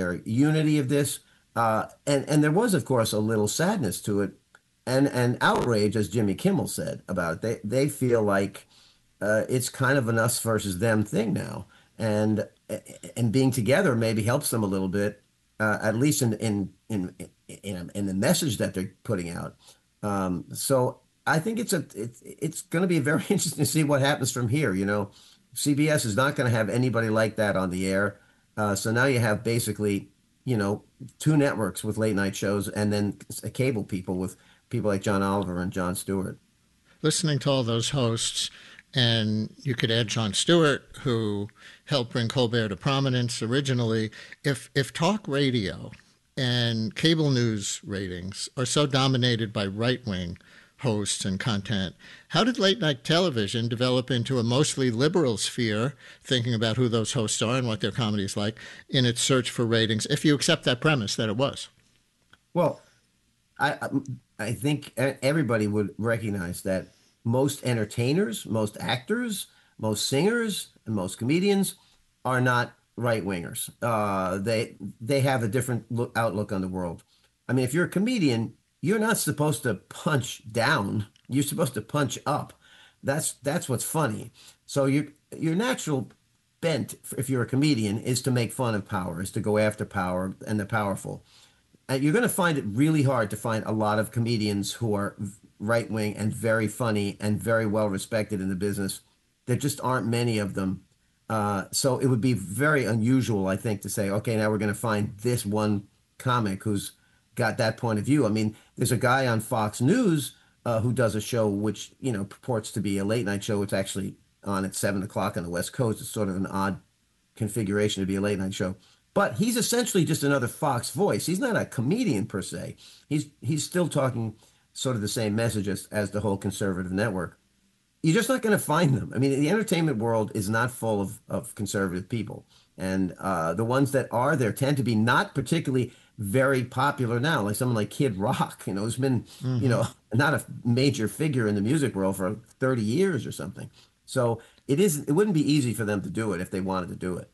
their unity of this. And there was, of course, a little sadness to it, and outrage, as Jimmy Kimmel said about it. They feel like it's kind of an us versus them thing now, and and being together maybe helps them a little bit, at least in the message that they're putting out. So I think it's going to be very interesting to see what happens from here. CBS is not going to have anybody like that on the air. So now you have basically, two networks with late night shows, and then cable people with people like John Oliver and Jon Stewart. Listening to all those hosts, and you could add Jon Stewart, who helped bring Colbert to prominence originally. If talk radio and cable news ratings are so dominated by right-wing hosts and content, how did late-night television develop into a mostly liberal sphere, thinking about who those hosts are and what their comedy is like, in its search for ratings, if you accept that premise that it was? Well, I think everybody would recognize that most entertainers, most actors, most singers, and most comedians are not right wingers. They have a different outlook on the world. I mean, if you're a comedian, you're not supposed to punch down. You're supposed to punch up. That's what's funny. So your natural bent, if you're a comedian, is to make fun of power, is to go after power and the powerful. And you're going to find it really hard to find a lot of comedians who are right wing and very funny and very well respected in the business. There just aren't many of them. So it would be very unusual, I think, to say, okay, now we're going to find this one comic who's got that point of view. I mean, there's a guy on Fox News who does a show which, purports to be a late night show. It's actually on at 7 o'clock on the West Coast. It's sort of an odd configuration to be a late night show. But he's essentially just another Fox voice. He's not a comedian per se. He's still talking sort of the same message as the whole conservative network. You're just not going to find them. I mean, the entertainment world is not full of conservative people. And the ones that are there tend to be not particularly very popular now, like someone like Kid Rock, who's been, not a major figure in the music world for 30 years or something. So it wouldn't be easy for them to do it if they wanted to do it.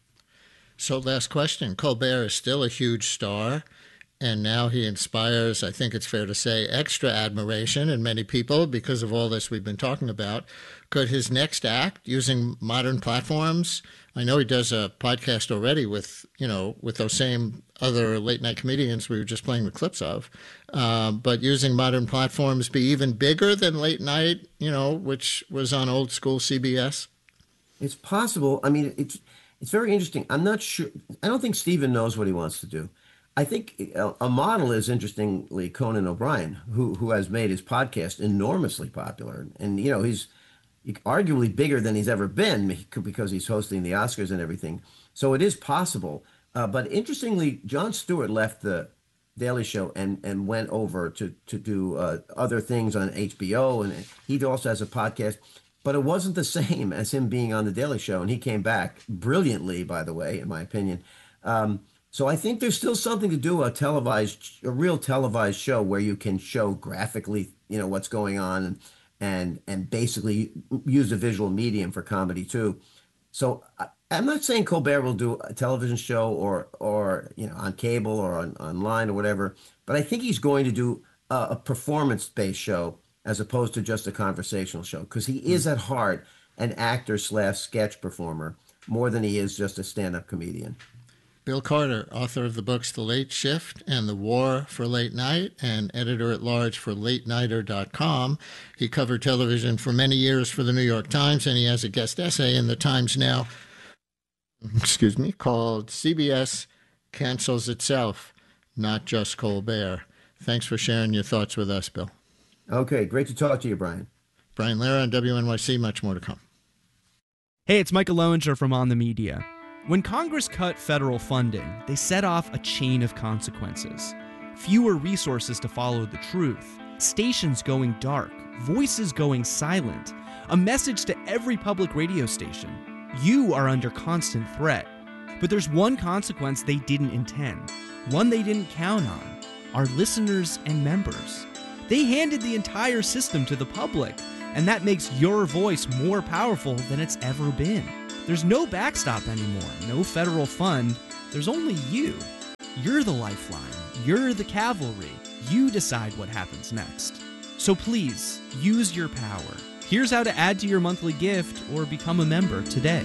So last question. Colbert is still a huge star, and now he inspires, I think it's fair to say, extra admiration in many people because of all this we've been talking about. Could his next act, using modern platforms, I know he does a podcast already with those same other late-night comedians we were just playing the clips of, but using modern platforms, be even bigger than late night, which was on old school CBS? It's possible. I mean, it's very interesting. I'm not sure. I don't think Stephen knows what he wants to do. I think a model is, interestingly, Conan O'Brien, who has made his podcast enormously popular. And, he's arguably bigger than he's ever been because he's hosting the Oscars and everything. So it is possible. But interestingly, Jon Stewart left the Daily Show and went over to do other things on HBO. And he also has a podcast. But it wasn't the same as him being on the Daily Show. And he came back brilliantly, by the way, in my opinion. So I think there's still something to do, a real televised show where you can show graphically, what's going on and basically use a visual medium for comedy too. So I'm not saying Colbert will do a television show or on cable or online or whatever, but I think he's going to do a performance-based show as opposed to just a conversational show, because he is at heart an actor/sketch performer more than he is just a stand-up comedian. Bill Carter, author of the books The Late Shift and The War for Late Night, and editor-at-large for LateNighter.com. He covered television for many years for the New York Times, and he has a guest essay in the Times now, called CBS Cancels Itself, Not Just Colbert. Thanks for sharing your thoughts with us, Bill. Okay, great to talk to you, Brian. Brian Lehrer on WNYC, much more to come. Hey, it's Michael Lowinger from On the Media. When Congress cut federal funding, they set off a chain of consequences. Fewer resources to follow the truth, stations going dark, voices going silent, a message to every public radio station. You are under constant threat. But there's one consequence they didn't intend, one they didn't count on: our listeners and members. They handed the entire system to the public, and that makes your voice more powerful than it's ever been. There's no backstop anymore, no federal fund. There's only you. You're the lifeline. You're the cavalry. You decide what happens next. So please, use your power. Here's how to add to your monthly gift or become a member today.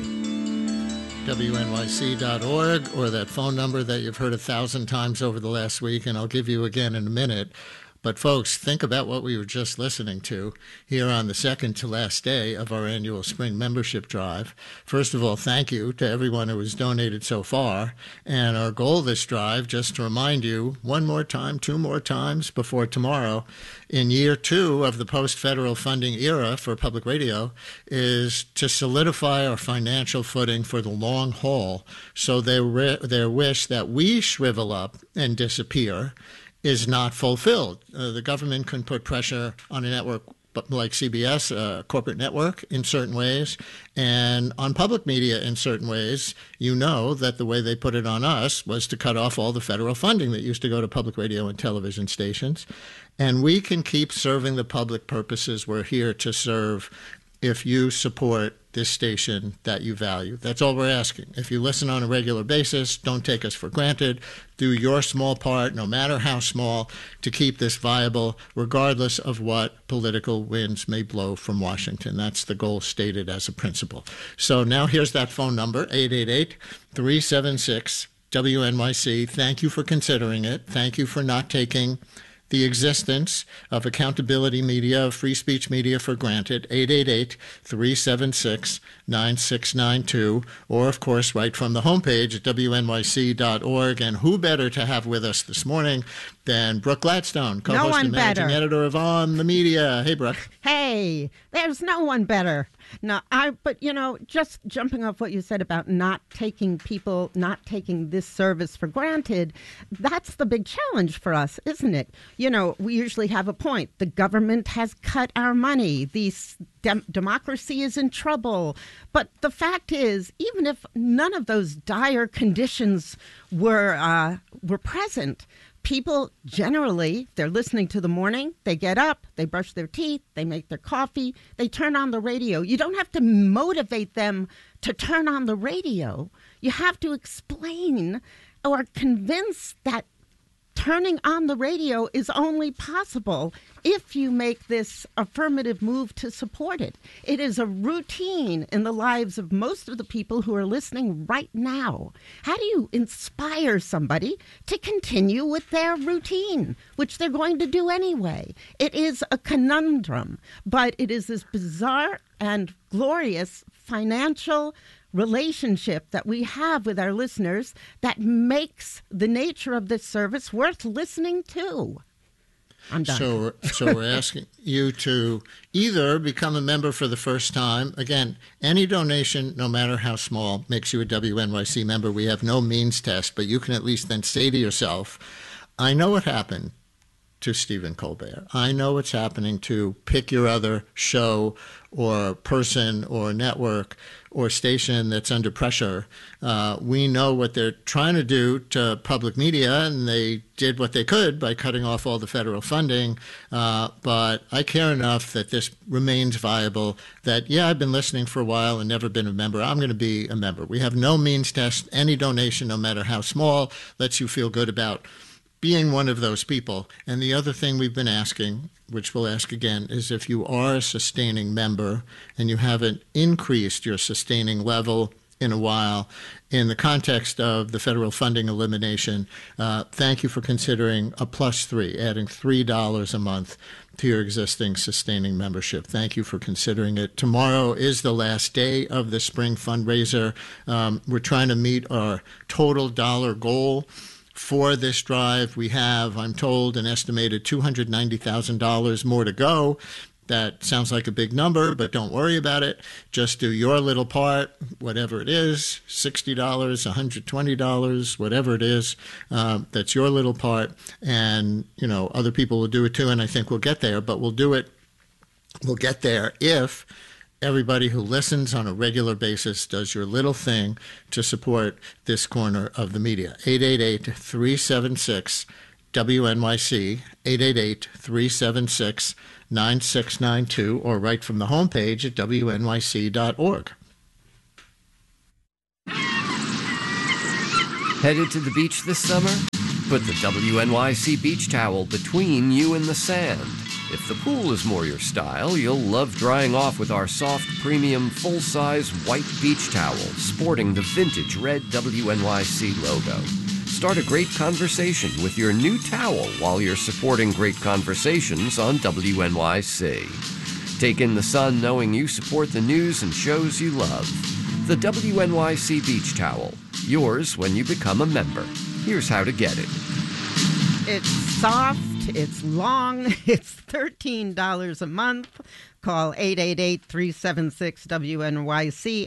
WNYC.org, or that phone number that you've heard 1,000 times over the last week, and I'll give you again in a minute. But folks, think about what we were just listening to here on the second to last day of our annual spring membership drive. First of all, thank you to everyone who has donated so far. And our goal this drive, just to remind you, one more time, two more times before tomorrow, in year 2 of the post-federal funding era for public radio, is to solidify our financial footing for the long haul, so their wish that we shrivel up and disappear is not fulfilled. The government can put pressure on a network like CBS, a corporate network, in certain ways, and on public media in certain ways. You know that the way they put it on us was to cut off all the federal funding that used to go to public radio and television stations. And we can keep serving the public purposes we're here to serve if you support this station that you value. That's all we're asking. If you listen on a regular basis, don't take us for granted. Do your small part, no matter how small, to keep this viable, regardless of what political winds may blow from Washington. That's the goal stated as a principle. So now here's that phone number, 888-376-WNYC. Thank you for considering it. Thank you for not taking the existence of accountability media, of free speech media for granted, 888-376-9692, or, of course, right from the homepage at WNYC.org. And who better to have with us this morning than Brooke Gladstone, co-host and managing editor of On the Media. Hey, Brooke. Hey, there's no one better. No, but just jumping off what you said about not taking this service for granted, that's the big challenge for us, isn't it? We usually have a point. The government has cut our money. Democracy is in trouble. But the fact is, even if none of those dire conditions were present, people generally, they're listening to the morning, they get up, they brush their teeth, they make their coffee, they turn on the radio. You don't have to motivate them to turn on the radio. You have to explain or convince that turning on the radio is only possible if you make this affirmative move to support it. It is a routine in the lives of most of the people who are listening right now. How do you inspire somebody to continue with their routine, which they're going to do anyway? It is a conundrum, but it is this bizarre and glorious financial relationship that we have with our listeners that makes the nature of this service worth listening to. I'm done. So we're asking you to either become a member for the first time. Again, any donation, no matter how small, makes you a WNYC member. We have no means test, but you can at least then say to yourself, I know what happened to Stephen Colbert. I know what's happening to pick your other show or person or network or station that's under pressure. We know what they're trying to do to public media, and they did what they could by cutting off all the federal funding. But I care enough that this remains viable, that, I've been listening for a while and never been a member. I'm going to be a member. We have no means test. Any donation, no matter how small, lets you feel good about being one of those people. And the other thing we've been asking, which we'll ask again, is if you are a sustaining member and you haven't increased your sustaining level in a while, in the context of the federal funding elimination, thank you for considering a +3, adding $3 a month to your existing sustaining membership. Thank you for considering it. Tomorrow is the last day of the spring fundraiser. We're trying to meet our total dollar goal. For this drive, we have, I'm told, an estimated $290,000 more to go. That sounds like a big number, but don't worry about it. Just do your little part, whatever it is, $60, $120, whatever it is. That's your little part. And, other people will do it too, and I think we'll get there. But we'll get there if everybody who listens on a regular basis does your little thing to support this corner of the media. 888-376-WNYC, 888-376-9692, or right from the homepage at WNYC.org. Headed to the beach this summer? Put the WNYC beach towel between you and the sand. If the pool is more your style, you'll love drying off with our soft, premium, full-size white beach towel sporting the vintage red WNYC logo. Start a great conversation with your new towel while you're supporting great conversations on WNYC. Take in the sun knowing you support the news and shows you love. The WNYC beach towel. Yours when you become a member. Here's how to get it. It's soft, it's long, it's $13 a month. Call 888-376-WNYC,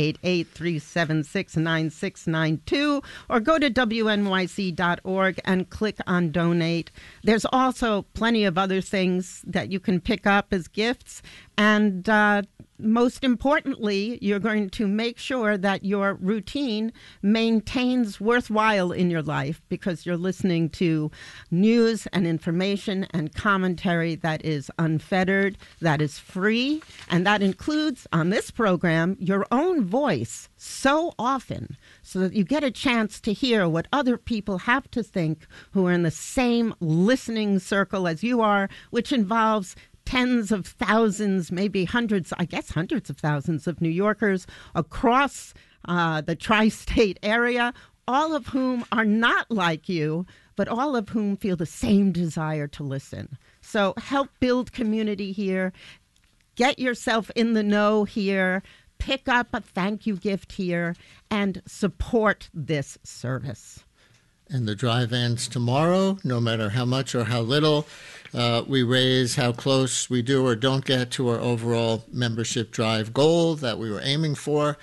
888-376-9692, or go to WNYC.org and click on Donate. There's also plenty of other things that you can pick up as gifts, and most importantly, you're going to make sure that your routine maintains worthwhile in your life because you're listening to news and information and commentary that is unfettered, that is free, and that includes, on this program, your own voice so often so that you get a chance to hear what other people have to think who are in the same listening circle as you are, which involves tens of thousands, maybe hundreds of thousands of New Yorkers across the tri-state area, all of whom are not like you, but all of whom feel the same desire to listen. So help build community here. Get yourself in the know here. Pick up a thank you gift here and support this service. And the drive ends tomorrow, no matter how much or how little we raise, how close we do or don't get to our overall membership drive goal that we were aiming for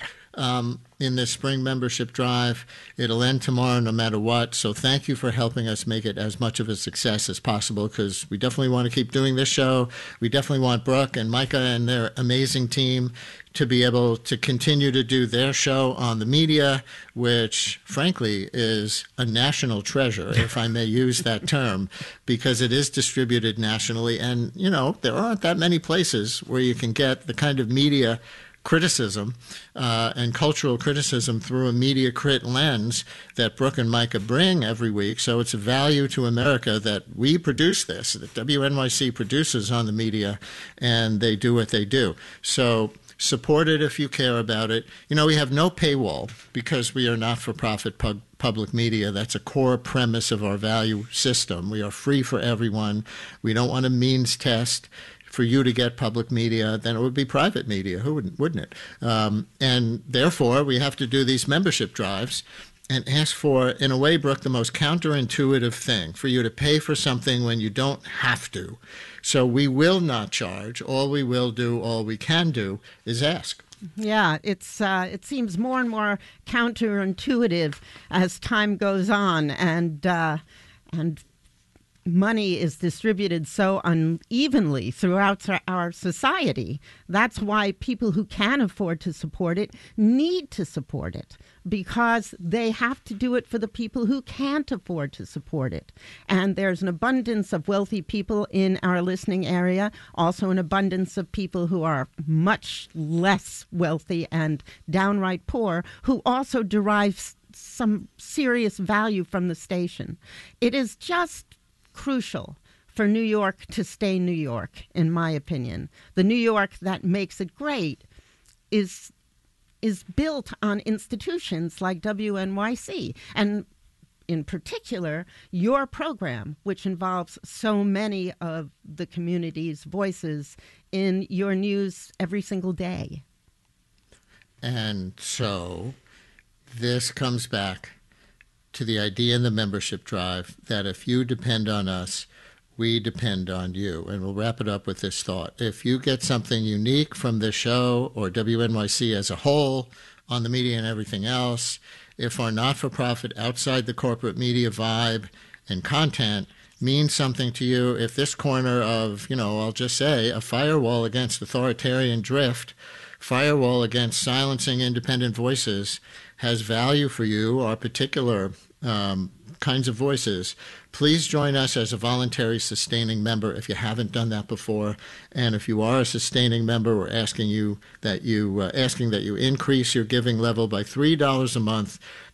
in this spring membership drive. It'll end tomorrow no matter what. So thank you for helping us make it as much of a success as possible, because we definitely want to keep doing this show. We definitely want Brooke and Micah and their amazing team to be able to continue to do their show on the media, which frankly is a national treasure, if I may use that term, because it is distributed nationally. And, you know, there aren't that many places where you can get the kind of media criticism and cultural criticism through a media crit lens that Brooke and Micah bring every week. So it's a value to America that we produce this, that WNYC produces on the media, and they do what they do. So support it if you care about it. You know, we have no paywall because we are not-for-profit public media. That's a core premise of our value system. We are free for everyone. We don't want a means test for you to get public media. Then it would be private media. Who wouldn't it? And therefore, we have to do these membership drives and ask for, in a way, Brooke, the most counterintuitive thing, for you to pay for something when you don't have to. So we will not charge. All we will do, all we can do, is ask. Yeah, it seems more and more counterintuitive as time goes on, and money is distributed so unevenly throughout our society. That's why people who can afford to support it need to support it, because they have to do it for the people who can't afford to support it. And there's an abundance of wealthy people in our listening area, also an abundance of people who are much less wealthy and downright poor, who also derive some serious value from the station. It is just crucial for New York to stay New York, in my opinion. The New York that makes it great is built on institutions like WNYC, and in particular, your program, which involves so many of the community's voices in your news every single day. And so this comes back to the idea in the membership drive that if you depend on us, we depend on you. And we'll wrap it up with this thought. If you get something unique from this show or WNYC as a whole on the media and everything else, if our not-for-profit outside the corporate media vibe and content means something to you, if this corner of, I'll just say, a firewall against authoritarian drift, firewall against silencing independent voices has value for you, our particular kinds of voices, please join us as a voluntary sustaining member if you haven't done that before. And if you are a sustaining member, we're asking that you increase your giving level by $3 a month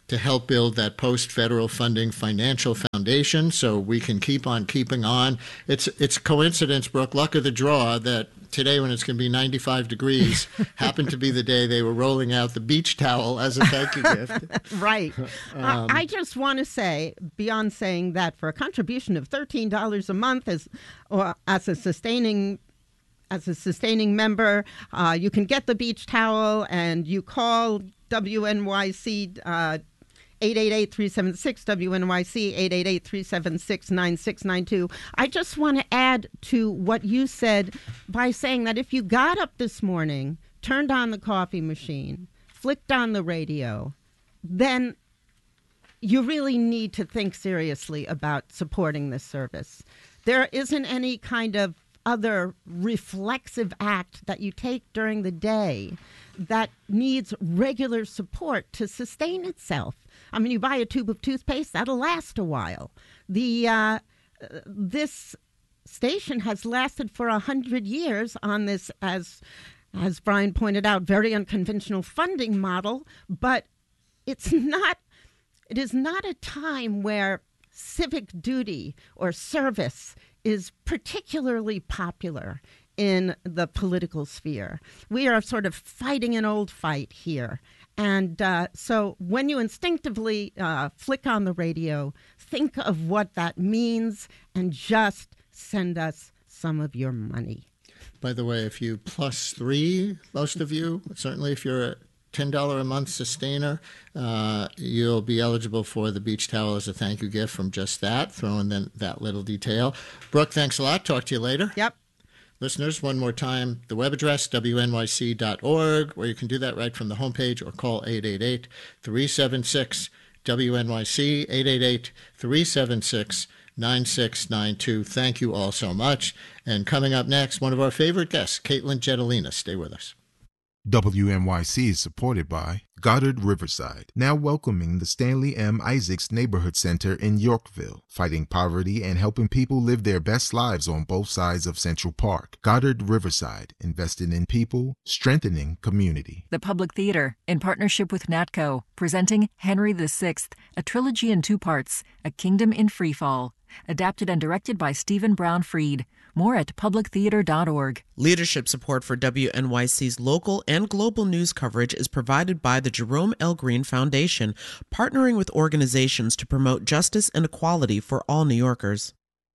to help build that post-federal funding financial foundation so we can keep on keeping on. It's coincidence, Brooke, luck of the draw, that today, when it's going to be 95 degrees, happened to be the day they were rolling out the beach towel as a thank you gift. Right. I just want to say, beyond saying that, for a contribution of $13 a month as a sustaining member, you can get the beach towel, and you call WNYC 888-376 WNYC 888-376-9692. I just want to add to what you said by saying that if you got up this morning, turned on the coffee machine, flicked on the radio, then you really need to think seriously about supporting this service. There isn't any kind of other reflexive act that you take during the day that needs regular support to sustain itself. I mean, you buy a tube of toothpaste, that'll last a while. This station has lasted for 100 years on this, as Brian pointed out, very unconventional funding model, but it is not a time where civic duty or service is particularly popular in the political sphere. We are sort of fighting an old fight here. And so when you instinctively flick on the radio, think of what that means and just send us some of your money. By the way, if you +3, most of you, certainly if you're a $10 a month sustainer, you'll be eligible for the beach towel as a thank you gift from just that, throwing in that little detail. Brooke, thanks a lot. Talk to you later. Yep. Listeners, one more time, the web address, wnyc.org, where you can do that right from the homepage, or call 888-376-WNYC, 888-376-9692. Thank you all so much. And coming up next, one of our favorite guests, Caitlin Jetelina. Stay with us. WNYC is supported by Goddard Riverside, now welcoming the Stanley M. Isaacs Neighborhood Center in Yorkville, fighting poverty and helping people live their best lives on both sides of Central Park. Goddard Riverside, invested in people, strengthening community. The Public Theater, in partnership with NATCO, presenting Henry VI, a trilogy in 2 parts, A Kingdom in Freefall. Adapted and directed by Stephen Brown Freed. More at publictheater.org. Leadership support for WNYC's local and global news coverage is provided by the Jerome L. Green Foundation, partnering with organizations to promote justice and equality for all New Yorkers.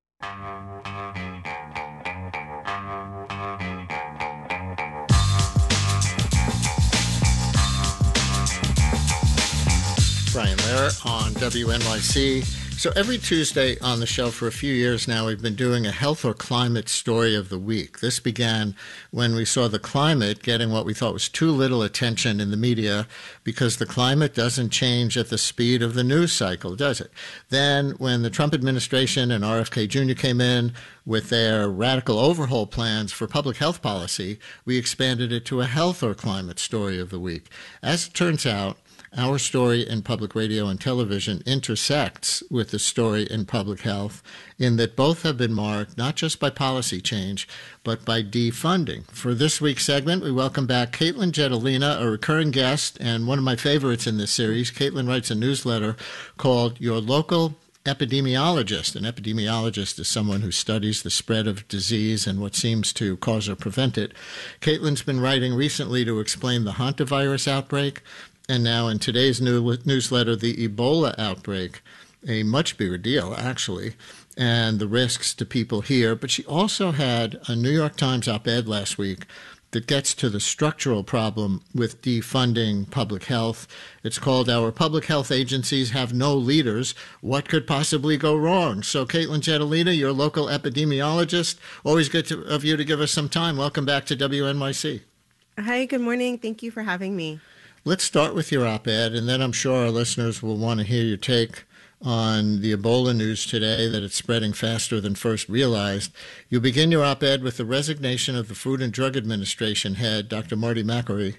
Brian Lehrer on WNYC. So every Tuesday on the show for a few years now, we've been doing a health or climate story of the week. This began when we saw the climate getting what we thought was too little attention in the media, because the climate doesn't change at the speed of the news cycle, does it? Then when the Trump administration and RFK Jr. came in with their radical overhaul plans for public health policy, we expanded it to a health or climate story of the week. As it turns out, our story in public radio and television intersects with the story in public health, in that both have been marked not just by policy change, but by defunding. For this week's segment, we welcome back Caitlin Jetelina, a recurring guest and one of my favorites in this series. Caitlin writes a newsletter called Your Local Epidemiologist. An epidemiologist is someone who studies the spread of disease and what seems to cause or prevent it. Caitlin's been writing recently to explain the hantavirus outbreak, and now in today's newsletter, the Ebola outbreak, a much bigger deal, actually, and the risks to people here. But she also had a New York Times op-ed last week that gets to the structural problem with defunding public health. It's called Our Public Health Agencies Have No Leaders. What could possibly go wrong? So Caitlin Jetelina, your local epidemiologist, always good of you to give us some time. Welcome back to WNYC. Hi, good morning. Thank you for having me. Let's start with your op-ed, and then I'm sure our listeners will want to hear your take on the Ebola news today, that it's spreading faster than first realized. You begin your op-ed with the resignation of the Food and Drug Administration head, Dr. Marty Makary.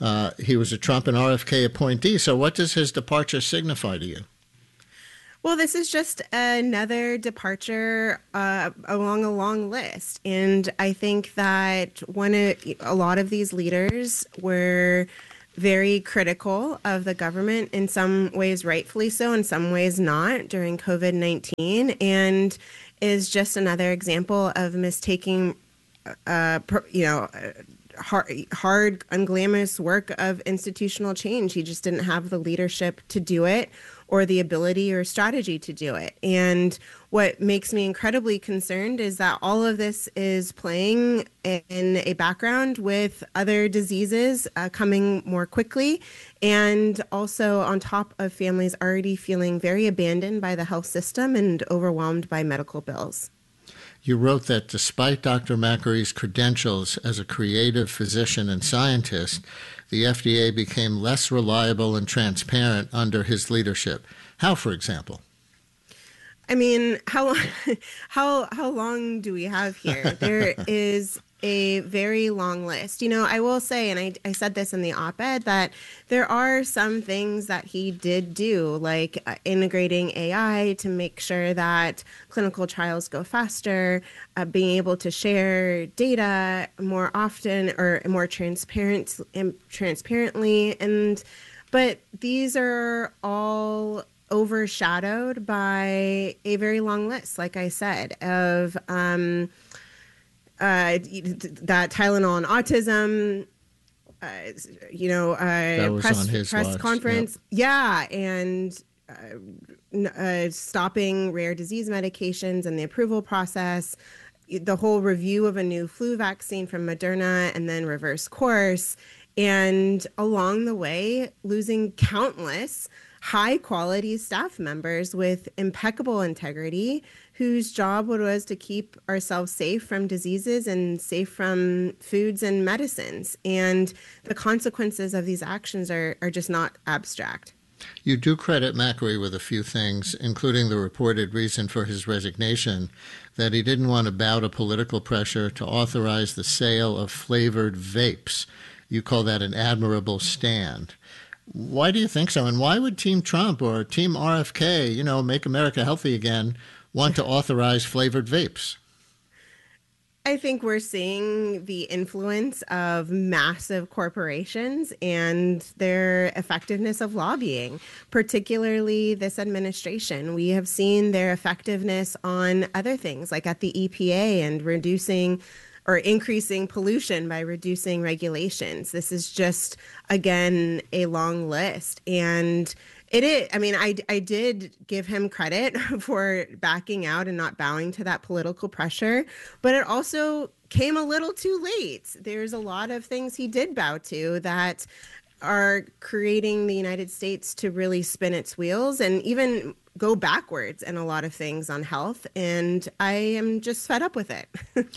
He was a Trump and RFK appointee, so what does his departure signify to you? Well, this is just another departure along a long list. And I think that a lot of these leaders were very critical of the government, in some ways rightfully so, in some ways not, during COVID-19, and is just another example of mistaking, hard, unglamorous work of institutional change. He just didn't have the leadership to do it, or the ability or strategy to do it. And what makes me incredibly concerned is that all of this is playing in a background with other diseases coming more quickly, and also on top of families already feeling very abandoned by the health system and overwhelmed by medical bills. You wrote that despite Dr. Makari's credentials as a creative physician and scientist, the FDA became less reliable and transparent under his leadership. How, for example? I mean, how long do we have here? There is a very long list. I will say, and I said this in the op-ed, that there are some things that he did do, like integrating AI to make sure that clinical trials go faster, being able to share data more often or more transparently. But these are all overshadowed by a very long list, like I said, of that Tylenol and autism, press conference. Yep. Yeah. And stopping rare disease medications and the approval process, the whole review of a new flu vaccine from Moderna, and then reverse course. And along the way, losing countless high-quality staff members with impeccable integrity, whose job was to keep ourselves safe from diseases and safe from foods and medicines. And the consequences of these actions are just not abstract. You do credit Makary with a few things, including the reported reason for his resignation, that he didn't want to bow to political pressure to authorize the sale of flavored vapes. You call that an admirable stand. Why do you think so? And why would Team Trump or Team RFK, Make America Healthy Again, want to authorize flavored vapes? I think we're seeing the influence of massive corporations and their effectiveness of lobbying, particularly this administration. We have seen their effectiveness on other things, like at the EPA, and reducing or increasing pollution by reducing regulations. This is just, again, a long list. And it is, I did give him credit for backing out and not bowing to that political pressure, but it also came a little too late. There's a lot of things he did bow to that are creating the United States to really spin its wheels and even go backwards in a lot of things on health. And I am just fed up with it.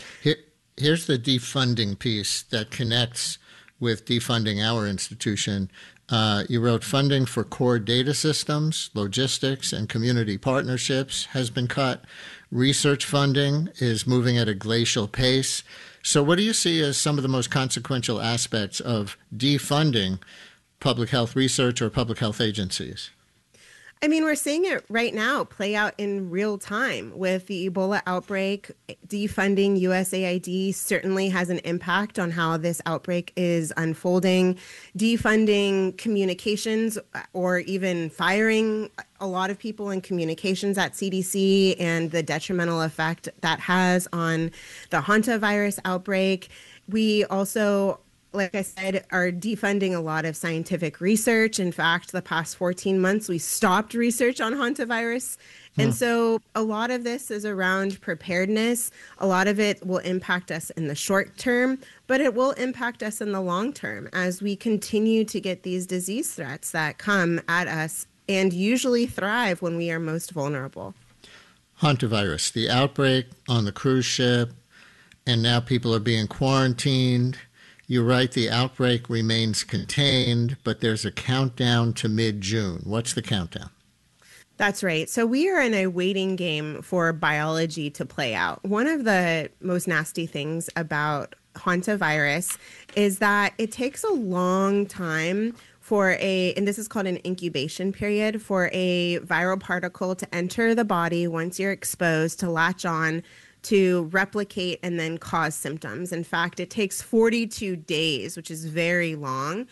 Here's the defunding piece that connects with defunding our institution. You wrote funding for core data systems, logistics, and community partnerships has been cut. Research funding is moving at a glacial pace. So what do you see as some of the most consequential aspects of defunding public health research or public health agencies? We're seeing it right now play out in real time with the Ebola outbreak. Defunding USAID certainly has an impact on how this outbreak is unfolding. Defunding communications, or even firing a lot of people in communications at CDC, and the detrimental effect that has on the hantavirus outbreak. We also, like I said, are defunding a lot of scientific research. In fact, the past 14 months, we stopped research on hantavirus. And so a lot of this is around preparedness. A lot of it will impact us in the short term, but it will impact us in the long term as we continue to get these disease threats that come at us and usually thrive when we are most vulnerable. Hantavirus, the outbreak on the cruise ship, and now people are being quarantined. You write the outbreak remains contained, but there's a countdown to mid-June. What's the countdown? That's right. So we are in a waiting game for biology to play out. One of the most nasty things about hantavirus is that it takes a long time for and this is called an incubation period, for a viral particle to enter the body once you're exposed, to latch on, to replicate, and then cause symptoms. In fact, it takes 42 days, which is very long.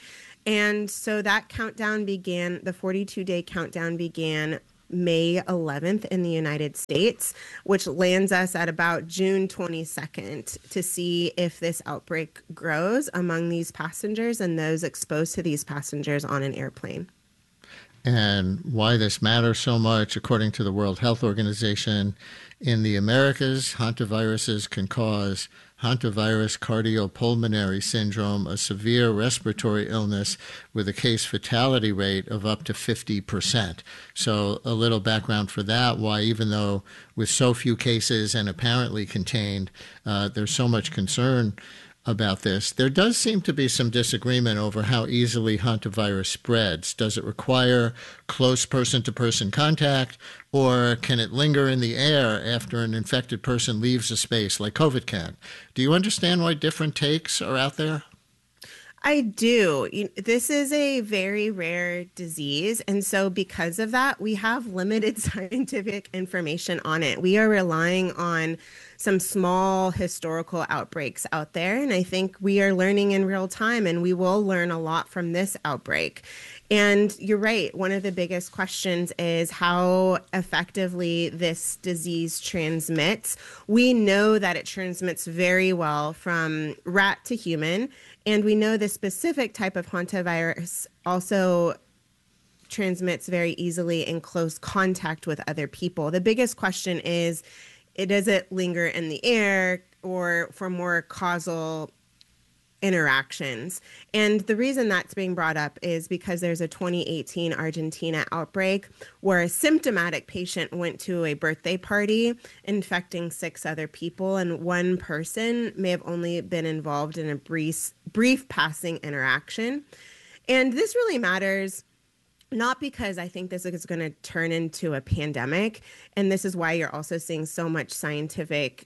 And so that countdown began, the 42-day countdown began May 11th in the United States, which lands us at about June 22nd to see if this outbreak grows among these passengers and those exposed to these passengers on an airplane. And why this matters so much, according to the World Health Organization, in the Americas, hantaviruses can cause hantavirus cardiopulmonary syndrome, a severe respiratory illness with a case fatality rate of up to 50%. So a little background for that, why even though with so few cases and apparently contained, there's so much concern about this. There does seem to be some disagreement over how easily hantavirus spreads. Does it require close person-to-person contact, or can it linger in the air after an infected person leaves a space like COVID can? Do you understand why different takes are out there? I do. This is a very rare disease. And so because of that, we have limited scientific information on it. We are relying on some small historical outbreaks out there. And I think we are learning in real time, and we will learn a lot from this outbreak. And you're right. One of the biggest questions is how effectively this disease transmits. We know that it transmits very well from rat to human. And we know the specific type of hantavirus also transmits very easily in close contact with other people. The biggest question is, does it linger in the air or for more causal interactions? And the reason that's being brought up is because there's a 2018 Argentina outbreak where a symptomatic patient went to a birthday party, infecting 6 other people, and one person may have only been involved in a brief passing interaction. And this really matters, not because I think this is going to turn into a pandemic, and this is why you're also seeing so much scientific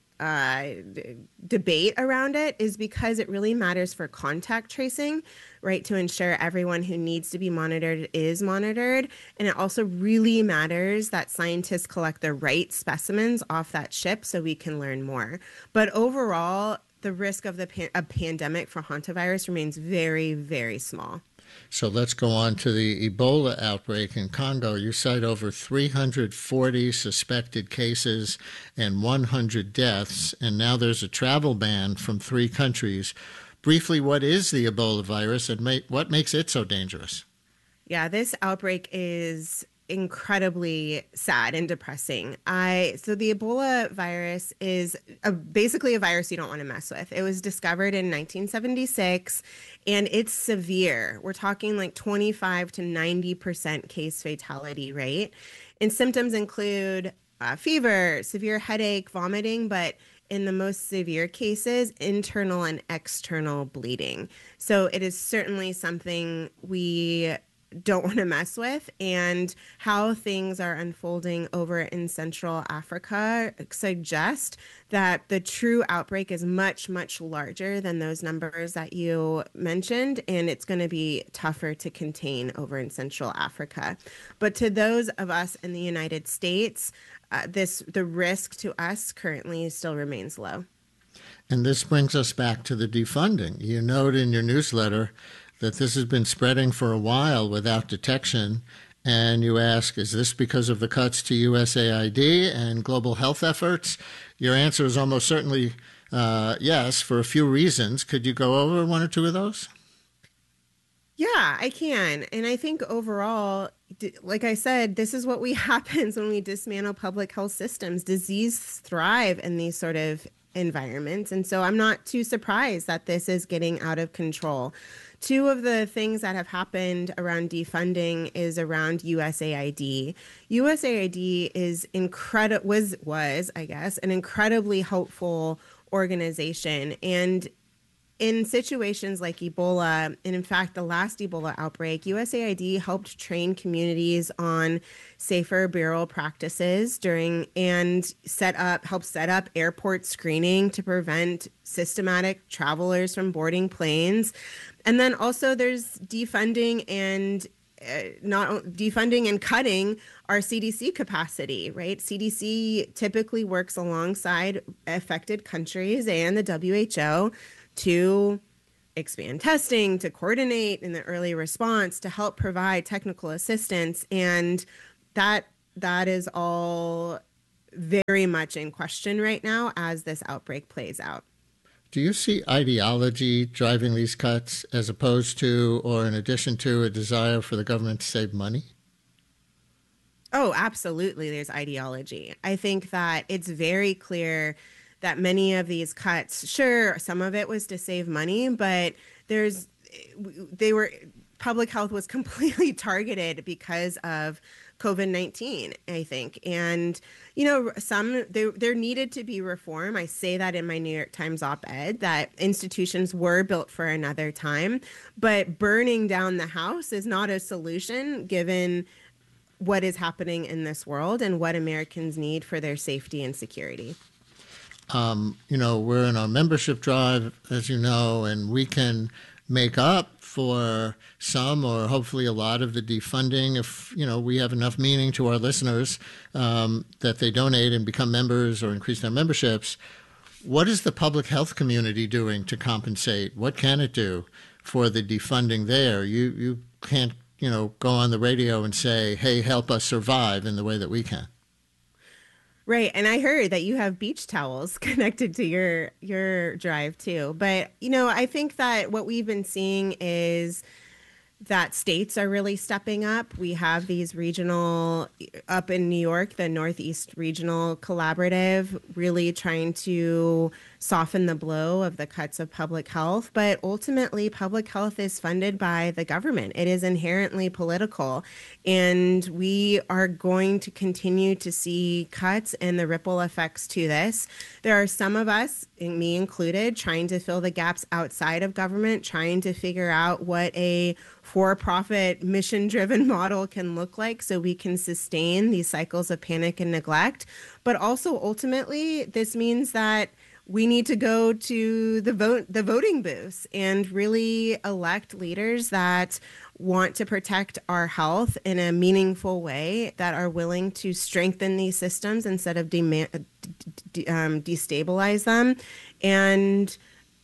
debate around it, is because it really matters for contact tracing, right? To ensure everyone who needs to be monitored is monitored. And it also really matters that scientists collect the right specimens off that ship so we can learn more. But overall, the risk of a pandemic for hantavirus remains very, very small. So let's go on to the Ebola outbreak in Congo. You cite over 340 suspected cases and 100 deaths, and now there's a travel ban from 3 countries. Briefly, what is the Ebola virus and what makes it so dangerous? Yeah, this outbreak is incredibly sad and depressing. So the Ebola virus is basically a virus you don't want to mess with. It was discovered in 1976, and it's severe. We're talking like 25 to 90% case fatality rate. And symptoms include fever, severe headache, vomiting, but in the most severe cases, internal and external bleeding. So it is certainly something we don't want to mess with, and how things are unfolding over in Central Africa suggest that the true outbreak is much, much larger than those numbers that you mentioned, and it's going to be tougher to contain over in Central Africa. But to those of us in the United States, the risk to us currently still remains low. And this brings us back to the defunding. You note in your newsletter that this has been spreading for a while without detection, and you ask, is this because of the cuts to USAID and global health efforts? Your answer is almost certainly yes, for a few reasons. Could you go over 1 or 2 of those? Yeah, I can. And I think overall, like I said, this is what happens when we dismantle public health systems. Disease thrive in these sort of environments. And so I'm not too surprised that this is getting out of control. 2 of the things that have happened around defunding is around USAID. USAID is was, I guess, an incredibly helpful organization. And in situations like Ebola, and in fact, the last Ebola outbreak, USAID helped train communities on safer burial practices and helped set up airport screening to prevent systematic travelers from boarding planes. And then also there's defunding and cutting our CDC capacity, right? CDC typically works alongside affected countries and the WHO to expand testing, to coordinate in the early response, to help provide technical assistance. And that is all very much in question right now as this outbreak plays out. Do you see ideology driving these cuts as opposed to, or in addition to, a desire for the government to save money? Oh, absolutely. There's ideology. I think that it's very clear that many of these cuts, sure, some of it was to save money, but public health was completely targeted because of COVID-19, I think. And, there needed to be reform. I say that in my New York Times op-ed, that institutions were built for another time, but burning down the house is not a solution given what is happening in this world and what Americans need for their safety and security. We're in our membership drive, as you know, and we can make up for some or hopefully a lot of the defunding if, we have enough meaning to our listeners that they donate and become members or increase their memberships. What is the public health community doing to compensate? What can it do for the defunding there? You can't, go on the radio and say, hey, help us survive in the way that we can. Right. And I heard that you have beach towels connected to your drive, too. But, I think that what we've been seeing is that states are really stepping up. We have these regional, up in New York, the Northeast Regional Collaborative, really trying to soften the blow of the cuts of public health. But ultimately, public health is funded by the government. It is inherently political. And we are going to continue to see cuts and the ripple effects to this. There are some of us, me included, trying to fill the gaps outside of government, trying to figure out what a for-profit, mission-driven model can look like so we can sustain these cycles of panic and neglect. But also, ultimately, this means that we need to go to the voting booths and really elect leaders that want to protect our health in a meaningful way, that are willing to strengthen these systems instead of destabilize them. And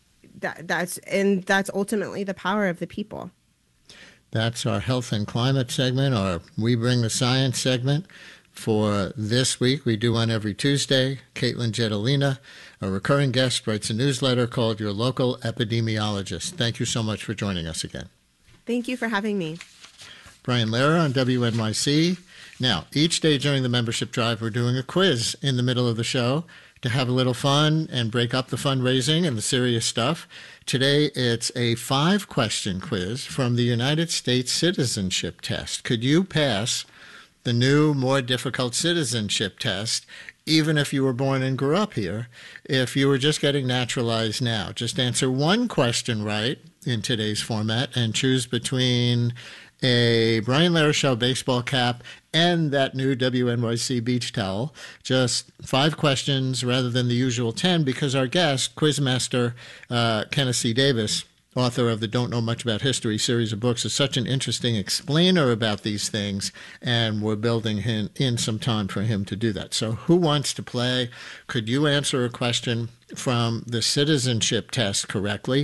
that's ultimately the power of the people. That's our health and climate segment, or We Bring the Science segment. For this week, we do one every Tuesday. Caitlin Jetelina, a recurring guest, writes a newsletter called Your Local Epidemiologist. Thank you so much for joining us again. Thank you for having me. Brian Lehrer on WNYC. Now, each day during the membership drive, we're doing a quiz in the middle of the show to have a little fun and break up the fundraising and the serious stuff. Today, it's a 5-question quiz from the United States Citizenship Test. Could you pass the new, more difficult citizenship test, even if you were born and grew up here, if you were just getting naturalized now? Just answer one question right in today's format and choose between a Brian Lehrer Show baseball cap and that new WNYC beach towel. Just 5 questions rather than the usual 10, because our guest, Quizmaster Kenneth C. Davis, author of the Don't Know Much About History series of books, is such an interesting explainer about these things, and we're building in some time for him to do that. So who wants to play? Could you answer a question from the citizenship test correctly?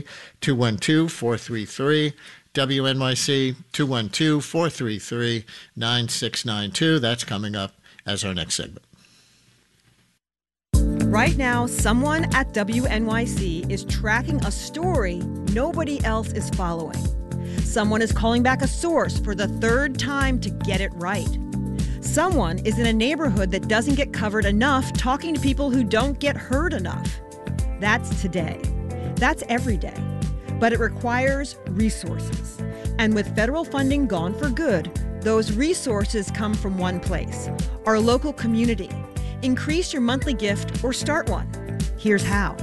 212-433 WNYC, 212-433-9692. That's coming up as our next segment. Right now, someone at WNYC is tracking a story nobody else is following. Someone is calling back a source for the 3rd time to get it right. Someone is in a neighborhood that doesn't get covered enough, talking to people who don't get heard enough. That's today. That's every day. But it requires resources. And with federal funding gone for good, those resources come from one place: our local community. Increase your monthly gift or start one. Here's how.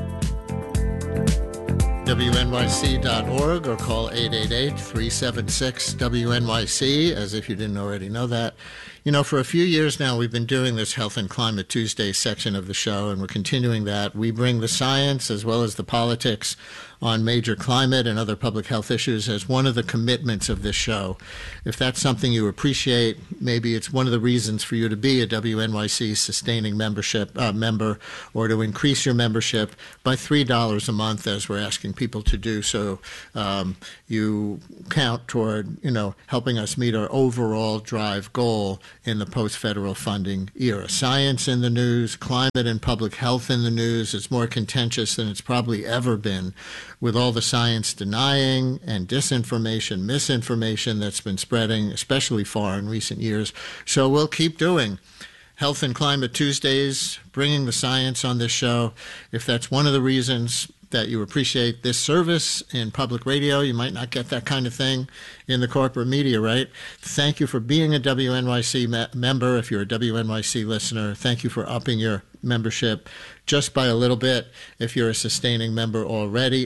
WNYC.org or call 888-376-WNYC, as if you didn't already know that. For a few years now, we've been doing this Health and Climate Tuesday section of the show, and we're continuing that. We bring the science as well as the politics on major climate and other public health issues as one of the commitments of this show. If that's something you appreciate, maybe it's one of the reasons for you to be a WNYC sustaining member, or to increase your membership by $3 a month, as we're asking people to do. So you count toward, helping us meet our overall drive goal in the post-federal funding era. Science in the news, climate and public health in the news. It's more contentious than it's probably ever been, with all the science denying and disinformation, misinformation that's been spreading, especially far in recent years. So we'll keep doing Health and Climate Tuesdays, bringing the science on this show. If that's one of the reasons that you appreciate this service in public radio, you might not get that kind of thing in the corporate media, right? Thank you for being a WNYC member. If you're a WNYC listener, thank you for upping your membership just by a little bit. If you're a sustaining member already,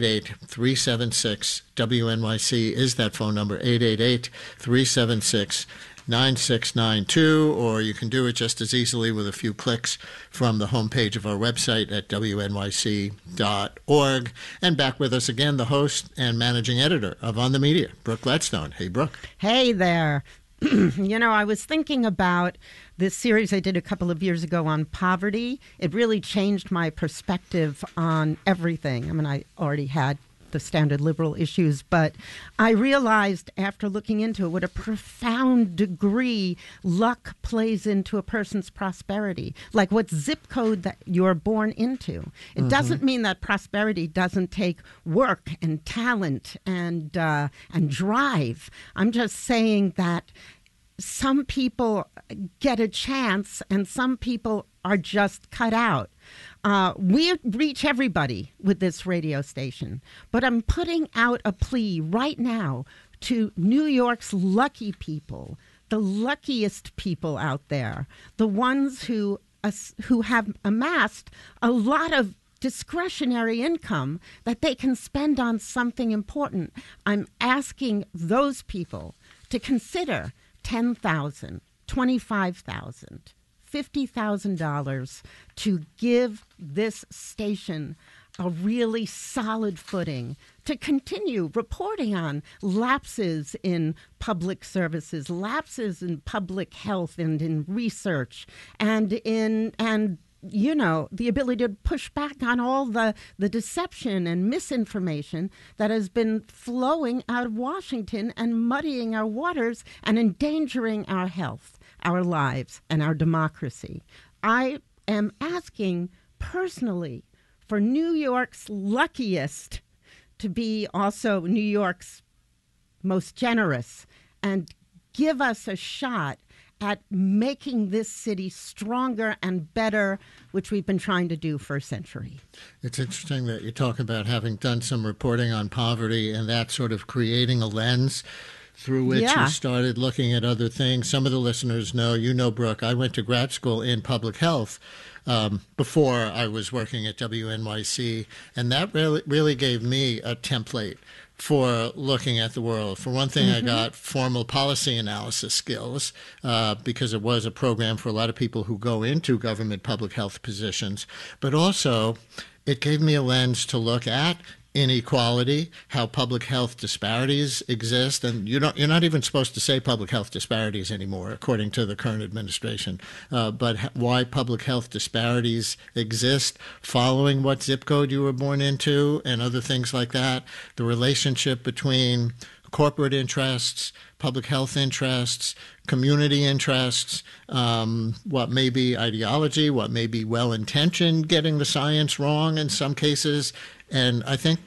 888-376-WNYC is that phone number, 888-376-9692, or you can do it just as easily with a few clicks from the homepage of our website at wnyc.org. And back with us again, the host and managing editor of On the Media, Brooke Gladstone. Hey, Brooke. Hey there. I was thinking about this series I did a couple of years ago on poverty. It really changed my perspective on everything. I mean, I already had the standard liberal issues, but I realized after looking into it what a profound degree luck plays into a person's prosperity, like what zip code that you're born into. It doesn't mean that prosperity doesn't take work and talent and drive. I'm just saying that some people get a chance and some people are just cut out. We reach everybody with this radio station, but I'm putting out a plea right now to New York's lucky people, the luckiest people out there, the ones who have amassed a lot of discretionary income that they can spend on something important. I'm asking those people to consider $10,000, $25,000, $50,000 to give this station a really solid footing to continue reporting on lapses in public services, lapses in public health and in research, and the ability to push back on all the deception and misinformation that has been flowing out of Washington and muddying our waters and endangering our health, our lives, and our democracy. I am asking personally for New York's luckiest to be also New York's most generous and give us a shot at making this city stronger and better, which we've been trying to do for a century. It's interesting that you talk about having done some reporting on poverty and that sort of creating a lens through which you started looking at other things. Some of the listeners know, Brooke, I went to grad school in public health before I was working at WNYC, and that really gave me a template for looking at the world. For one thing, I got formal policy analysis skills because it was a program for a lot of people who go into government public health positions. But also, it gave me a lens to look at inequality, how public health disparities exist, and you're not even supposed to say public health disparities anymore, according to the current administration, but why public health disparities exist following what zip code you were born into and other things like that, the relationship between corporate interests, public health interests, community interests, what may be ideology, what may be well-intentioned, getting the science wrong in some cases. And I think,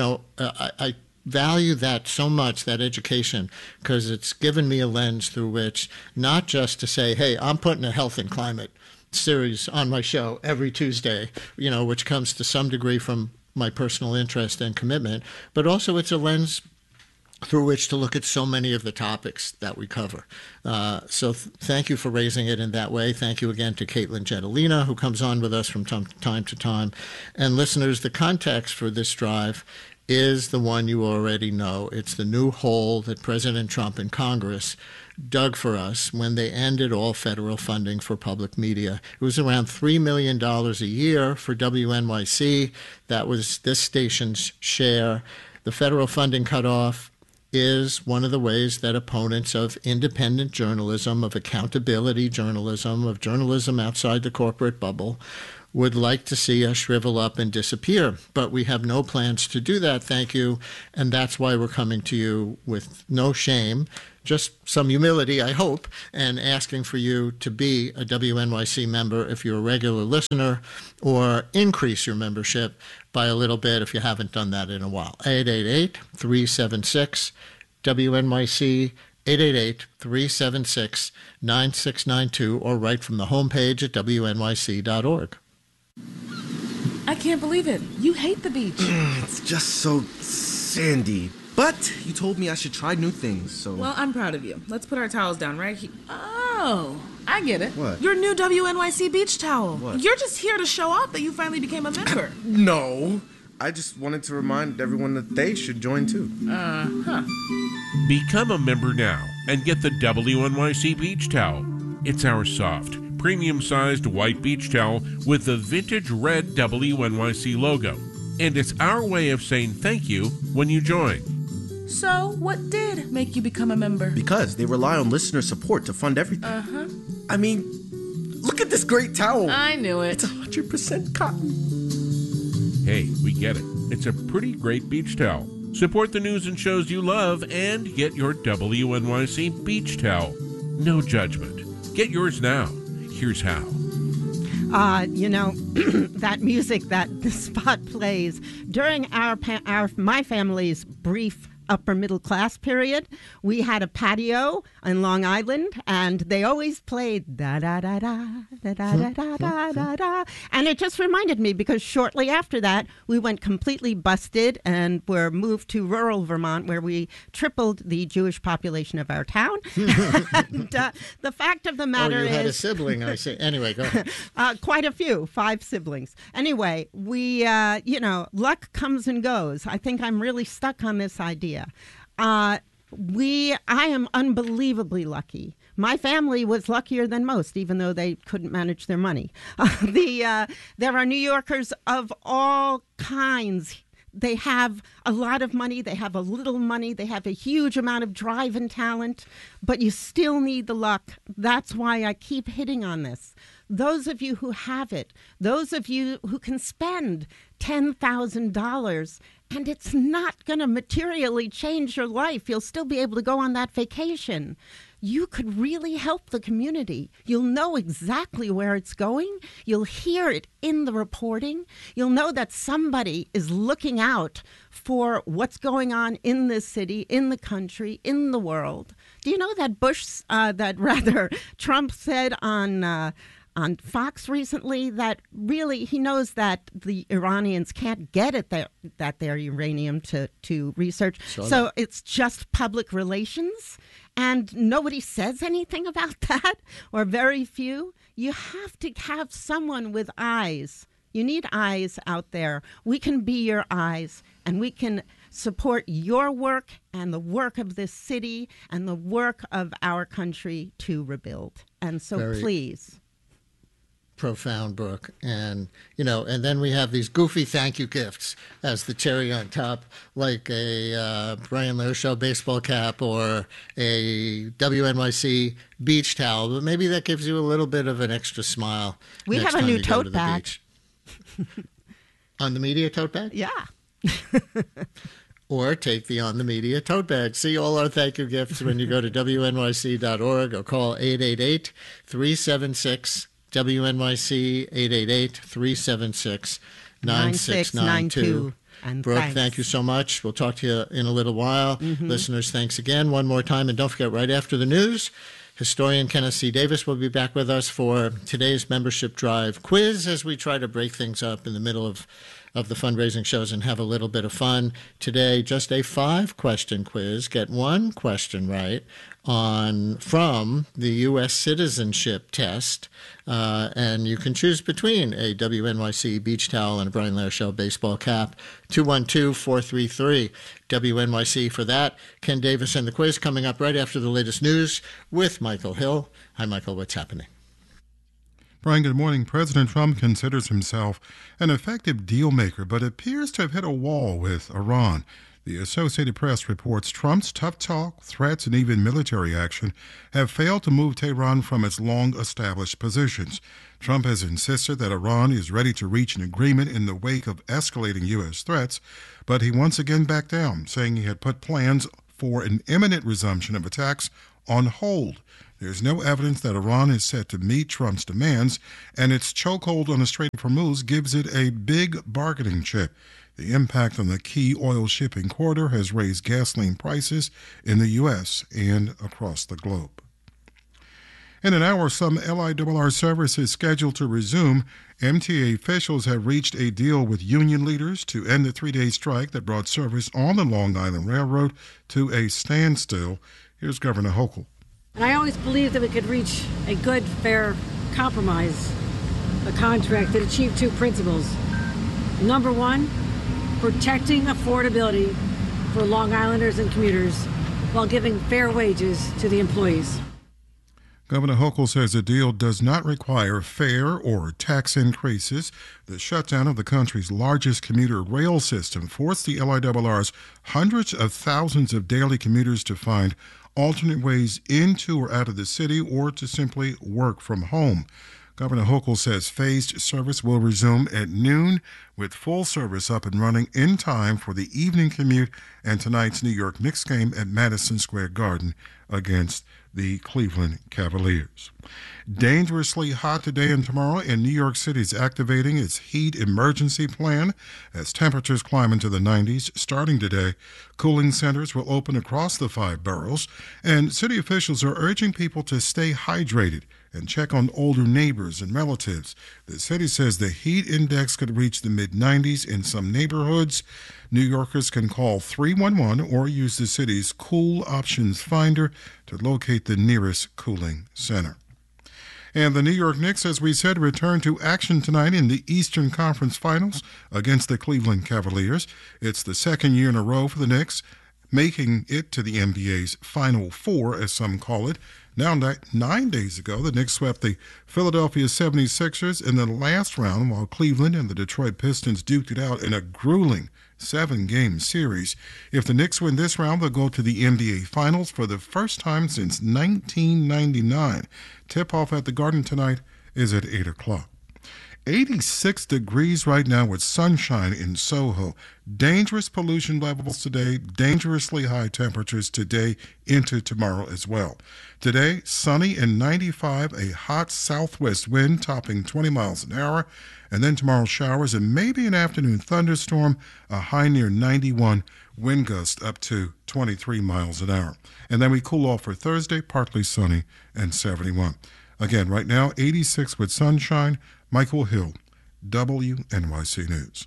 I value that so much, that education, because it's given me a lens through which not just to say, hey, I'm putting a health and climate series on my show every Tuesday, which comes to some degree from my personal interest and commitment, but also it's a lens through which to look at so many of the topics that we cover. So thank you for raising it in that way. Thank you again to Caitlin Gentilina, who comes on with us from time to time. And listeners, the context for this drive is the one you already know. It's the new hole that President Trump and Congress dug for us when they ended all federal funding for public media. It was around $3 million a year for WNYC. That was this station's share. The federal funding cutoff is one of the ways that opponents of independent journalism, of accountability journalism, of journalism outside the corporate bubble would like to see us shrivel up and disappear. But we have no plans to do that, thank you. And that's why we're coming to you with no shame, just some humility, I hope, and asking for you to be a WNYC member if you're a regular listener, or increase your membership by a little bit if you haven't done that in a while. 888-376-WNYC, 888-376-9692, or right from the homepage at WNYC.org. I can't believe it. You hate the beach. It's just so sandy. But you told me I should try new things, so... Well, I'm proud of you. Let's put our towels down right here. Oh, I get it. What? Your new WNYC beach towel. What? You're just here to show off that you finally became a member. No. I just wanted to remind everyone that they should join too. Become a member now and get the WNYC beach towel. It's our soft, premium-sized white beach towel with the vintage red WNYC logo. And it's our way of saying thank you when you join. So, what did make you become a member? Because they rely on listener support to fund everything. I mean, look at this great towel. I knew it. It's 100% cotton. Hey, we get it. It's a pretty great beach towel. Support the news and shows you love and get your WNYC beach towel. No judgment. Get yours now. Here's how. That music that the spot plays during my family's brief upper middle class period, we had a patio in Long Island, and they always played da da da da da da da da da da da, and it just reminded me because shortly after that we went completely busted and were moved to rural Vermont, where we tripled the Jewish population of our town. And the fact of the matter is, had a sibling, I see. Anyway, go ahead. Quite a few, 5 siblings. Anyway, we, luck comes and goes. I think I'm really stuck on this idea. I am unbelievably lucky. My family was luckier than most, even though they couldn't manage their money. There are New Yorkers of all kinds. They have a lot of money, they have a little money, they have a huge amount of drive and talent, but you still need the luck. That's why I keep hitting on this. Those of you who have it, those of you who can spend $10,000 and it's not going to materially change your life, you'll still be able to go on that vacation. You could really help the community. You'll know exactly where it's going. You'll hear it in the reporting. You'll know that somebody is looking out for what's going on in this city, in the country, in the world. Do you know that Trump said on Fox recently that really he knows that the Iranians can't get at their uranium to research. So it's just public relations, and nobody says anything about that, or very few. You have to have someone with eyes. You need eyes out there. We can be your eyes, and we can support your work and the work of this city and the work of our country to rebuild. And so please. Profound, Brooke. And and then we have these goofy thank you gifts as the cherry on top, like a Brian Lair Show baseball cap or a WNYC beach towel, but maybe that gives you a little bit of an extra smile. We have a new tote bag. On the Media tote bag? Yeah. Or take the On the Media tote bag. See all our thank you gifts when you go to WNYC.org or call 888-376 WNYC, 888-376-9692. And Brooke, thanks. thank you so much. We'll talk to you in a little while. Listeners, thanks again one more time. And don't forget, right after the news, historian Kenneth C. Davis will be back with us for today's membership drive quiz as we try to break things up in the middle of of the fundraising shows and have a little bit of fun. Today, just a 5-question quiz. Get 1 question right from the U.S. citizenship test, and you can choose between a WNYC beach towel and a Brian Lehrer Show baseball cap. 212-433-WNYC for that. Ken Davis and the quiz coming up right after the latest news with Michael Hill. Hi, Michael. What's happening? Brian, good morning. President Trump considers himself an effective deal maker, but appears to have hit a wall with Iran. The Associated Press reports Trump's tough talk, threats, and even military action have failed to move Tehran from its long-established positions. Trump has insisted that Iran is ready to reach an agreement in the wake of escalating U.S. threats, but he once again backed down, saying he had put plans for an imminent resumption of attacks on hold. There's no evidence that Iran is set to meet Trump's demands, and its chokehold on the Strait of Hormuz gives it a big bargaining chip. The impact on the key oil shipping corridor has raised gasoline prices in the U.S. and across the globe. In an hour, some LIRR service is scheduled to resume. MTA officials have reached a deal with union leaders to end the 3-day strike that brought service on the Long Island Railroad to a standstill. Here's Governor Hochul. And I always believed that we could reach a good, fair compromise, a contract that achieved 2 principles. Number 1, protecting affordability for Long Islanders and commuters while giving fair wages to the employees. Governor Hochul says the deal does not require fare or tax increases. The shutdown of the country's largest commuter rail system forced the LIRR's hundreds of thousands of daily commuters to find alternate ways into or out of the city or to simply work from home. Governor Hochul says phased service will resume at noon, with full service up and running in time for the evening commute and tonight's New York Knicks game at Madison Square Garden against the Cleveland Cavaliers. Dangerously hot today and tomorrow, and New York City is activating its heat emergency plan as temperatures climb into the 90s. Starting today, cooling centers will open across the 5 boroughs, and city officials are urging people to stay hydrated and check on older neighbors and relatives. The city says the heat index could reach the mid-90s in some neighborhoods. New Yorkers can call 311 or use the city's Cool Options Finder to locate the nearest cooling center. And the New York Knicks, as we said, return to action tonight in the Eastern Conference Finals against the Cleveland Cavaliers. It's the second year in a row for the Knicks, making it to the NBA's Final Four, as some call it. Now, 9 days ago, the Knicks swept the Philadelphia 76ers in the last round, while Cleveland and the Detroit Pistons duked it out in a grueling 7-game series. If the Knicks win this round, they'll go to the NBA Finals for the first time since 1999. Tip-off at the Garden tonight is at 8 o'clock. 86 degrees right now with sunshine in Soho. Dangerous pollution levels today, dangerously high temperatures today into tomorrow as well. Today, sunny and 95, a hot southwest wind topping 20 miles an hour. And then tomorrow, showers and maybe an afternoon thunderstorm, a high near 91, wind gust up to 23 miles an hour. And then we cool off for Thursday, partly sunny and 71. Again, right now, 86 with sunshine. Michael Hill, WNYC News.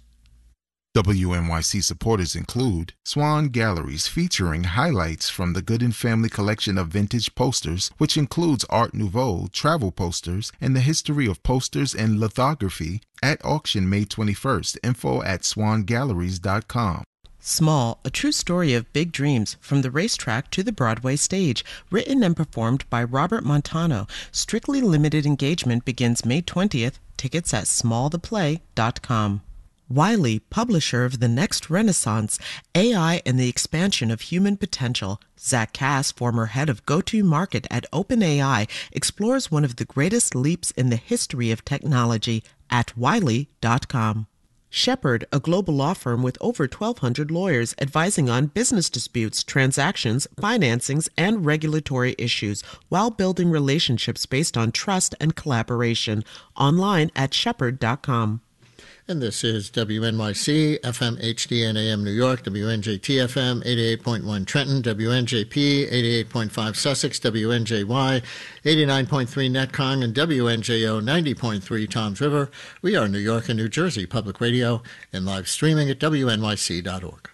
WNYC supporters include Swan Galleries, featuring highlights from the Gooden Family collection of vintage posters, which includes Art Nouveau, travel posters, and the history of posters and lithography, at auction May 21st. Info at swangalleries.com. Small, a true story of big dreams from the racetrack to the Broadway stage, written and performed by Robert Montano. Strictly limited engagement begins May 20th. Tickets at smalltheplay.com. Wiley, publisher of The Next Renaissance, AI and the Expansion of Human Potential. Zach Cass, former head of go-to-market at OpenAI, explores one of the greatest leaps in the history of technology at wiley.com. Shepherd, a global law firm with over 1,200 lawyers advising on business disputes, transactions, financings, and regulatory issues while building relationships based on trust and collaboration. Online at shepherd.com. And this is WNYC, FM HD and AM New York, WNJT FM 88.1 Trenton, WNJP 88.5 Sussex, WNJY 89.3 Netcong, and WNJO 90.3 Toms River. We are New York and New Jersey Public Radio and live streaming at WNYC.org.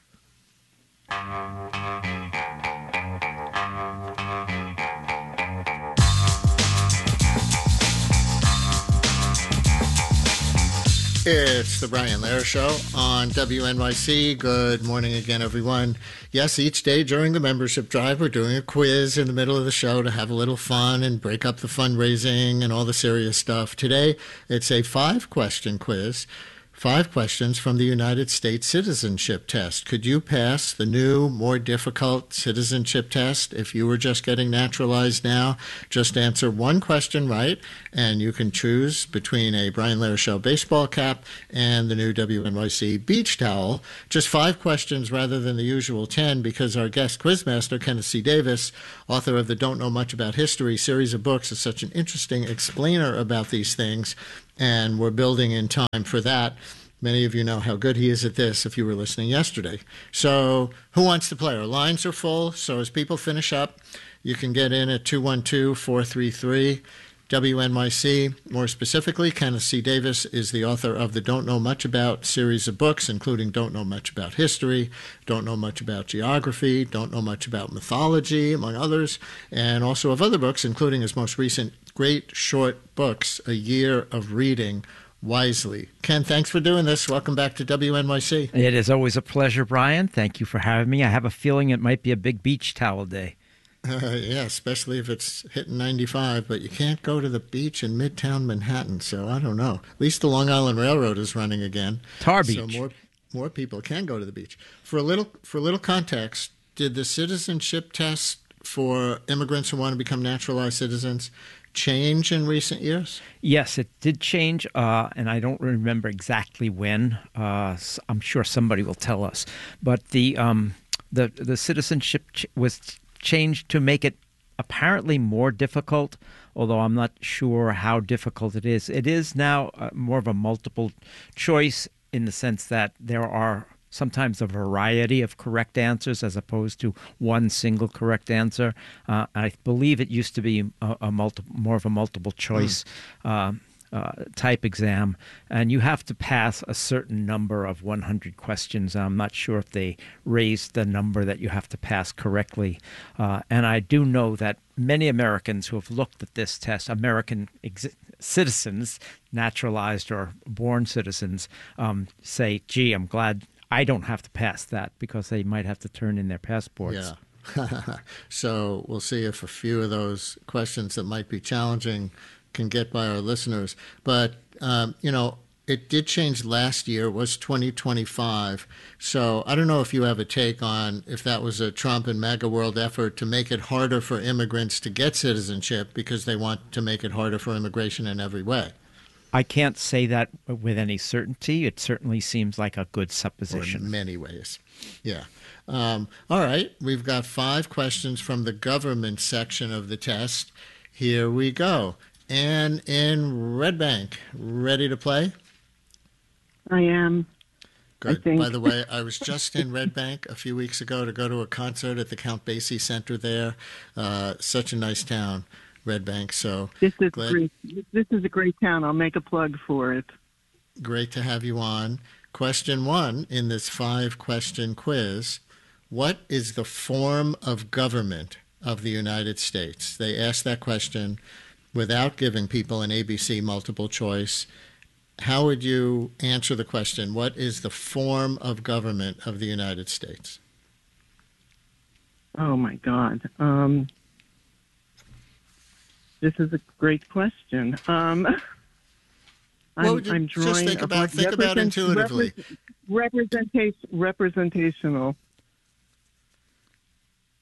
It's the Brian Lehrer Show on WNYC. Good morning again, everyone. Yes, each day during the membership drive, we're doing a quiz in the middle of the show to have a little fun and break up the fundraising and all the serious stuff. Today, it's a 5-question quiz. 5 questions from the United States citizenship test. Could you pass the new, more difficult citizenship test if you were just getting naturalized now? Just answer one question right, and you can choose between a Brian Lehrer Show baseball cap and the new WNYC beach towel. Just 5 questions rather than the usual 10, because our guest quizmaster, Kenneth C. Davis, author of the Don't Know Much About History series of books, is such an interesting explainer about these things, and we're building in time for that. Many of you know how good he is at this if you were listening yesterday. So who wants to play? Our lines are full, so as people finish up, you can get in at 212-433-WNYC. More specifically, Kenneth C. Davis is the author of the Don't Know Much About series of books, including Don't Know Much About History, Don't Know Much About Geography, Don't Know Much About Mythology, among others, and also of other books, including his most recent great short books, A Year of Reading Wisely. Ken, thanks for doing this. Welcome back to WNYC. It is always a pleasure, Brian. Thank you for having me. I have a feeling it might be a big beach towel day. Yeah, especially if it's hitting 95, but you can't go to the beach in Midtown Manhattan, so I don't know. At least the Long Island Railroad is running again. Tar Beach. So more people can go to the beach. For a little context, did the citizenship test for immigrants who want to become naturalized citizens change in recent years? Yes, it did change, and I don't remember exactly when. I'm sure somebody will tell us. But the citizenship was changed to make it apparently more difficult, although I'm not sure how difficult it is. It is now more of a multiple choice in the sense that there are sometimes a variety of correct answers as opposed to one single correct answer. I believe it used to be more of a multiple choice type exam, and you have to pass a certain number of 100 questions. I'm not sure if they raised the number that you have to pass correctly. And I do know that many Americans who have looked at this test, American citizens, naturalized or born citizens, say, gee, I'm glad I don't have to pass that, because they might have to turn in their passports. Yeah. So we'll see if a few of those questions that might be challenging can get by our listeners. But, it did change last year. It was 2025. So I don't know if you have a take on if that was a Trump and MAGA world effort to make it harder for immigrants to get citizenship because they want to make it harder for immigration in every way. I can't say that with any certainty. It certainly seems like a good supposition. Or in many ways. Yeah. All right. We've got 5 questions from the government section of the test. Here we go. Anne in Red Bank, ready to play? I am. Good. By the way, I was just in Red Bank a few weeks ago to go to a concert at the Count Basie Center there. Such a nice town. Red Bank. So this is great. This is a great town. I'll make a plug for it. Great to have you on. Question 1 in this 5-question quiz: what is the form of government of the United States? They asked that question without giving people an ABC multiple choice. How would you answer the question? What is the form of government of the United States? Oh my God. This is a great question. I'm drawing just think about intuitively. Representational.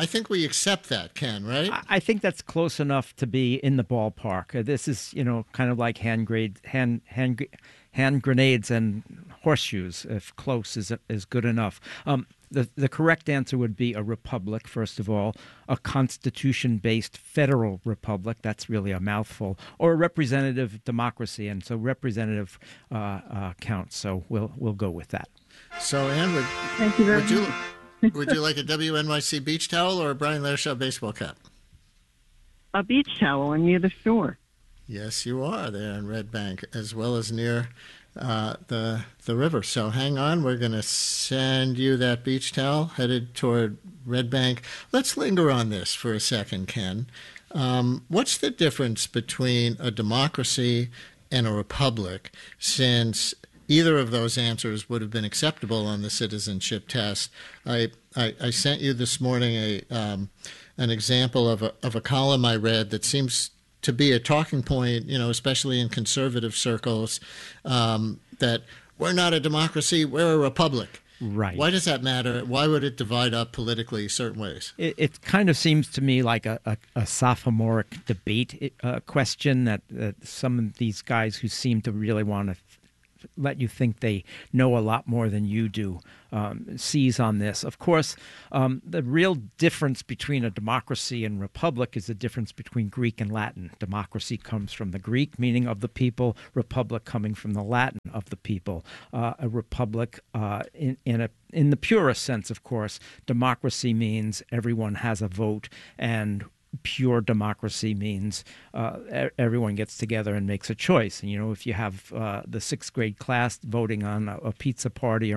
I think we accept that, Ken, right? I think that's close enough to be in the ballpark. This is, kind of like hand grenades and horseshoes. If close is good enough. The correct answer would be a republic, first of all, a constitution-based federal republic. That's really a mouthful. Or a representative democracy, and so representative counts. So we'll go with that. So, Ann, Thank you very much. Would you like a WNYC beach towel or a Brian Lareshaw baseball cap? A beach towel and near the shore. Yes, you are there in Red Bank, as well as near the river. So hang on, we're going to send you that beach towel headed toward Red Bank. Let's linger on this for a second, Ken. What's the difference between a democracy and a republic, since either of those answers would have been acceptable on the citizenship test? I sent you this morning an example of a column I read that seems to be a talking point, especially in conservative circles, that we're not a democracy, we're a republic. Right. Why does that matter? Why would it divide up politically certain ways? It kind of seems to me like a sophomoric debate question that some of these guys who seem to really want to let you think they know a lot more than you do seize on this. Of course, the real difference between a democracy and republic is the difference between Greek and Latin. Democracy comes from the Greek, meaning of the people. Republic coming from the Latin, of the people. A republic, in the purest sense, of course, democracy means everyone has a vote, and pure democracy means everyone gets together and makes a choice. And, if you have the sixth grade class voting on a pizza party or